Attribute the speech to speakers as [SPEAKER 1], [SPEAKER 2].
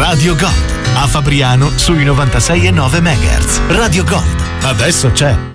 [SPEAKER 1] Radio Gold. A Fabriano sui 96,9 MHz. Radio Gold. Adesso c'è